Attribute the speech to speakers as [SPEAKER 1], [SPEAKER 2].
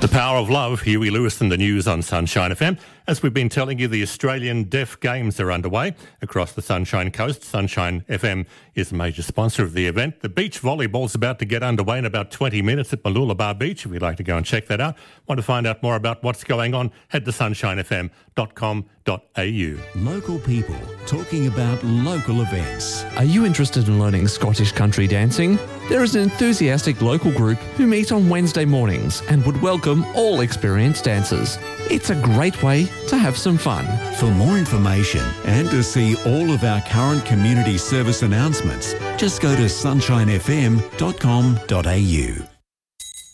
[SPEAKER 1] The Power of Love, Huey Lewis and the news on Sunshine FM. As we've been telling you, the Australian Deaf Games are underway across the Sunshine Coast. Sunshine FM is a major sponsor of the event. The beach volleyball's about to get underway in about 20 minutes at Mooloolaba Beach, if you'd like to go and check that out. Want to find out more about what's going on, head to sunshinefm.com.au.
[SPEAKER 2] Local people talking about local events.
[SPEAKER 3] Are you interested in learning Scottish country dancing? There is an enthusiastic local group who meet on Wednesday mornings and would welcome all experienced dancers. It's a great way to have some fun.
[SPEAKER 2] For more information and to see all of our current community service announcements, just go to sunshinefm.com.au.